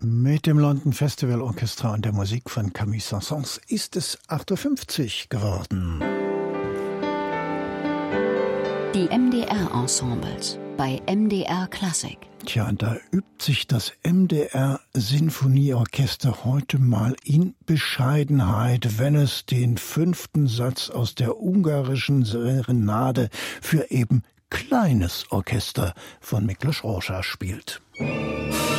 Mit dem London Festival Orchestra und der Musik von Camille Saint-Saëns ist es 8:50 Uhr geworden. Die MDR-Ensembles bei MDR Klassik. Tja, und da übt sich das MDR-Sinfonieorchester heute mal in Bescheidenheit, wenn es den 5. Satz aus der ungarischen Serenade für eben kleines Orchester von Miklos Rózsa spielt.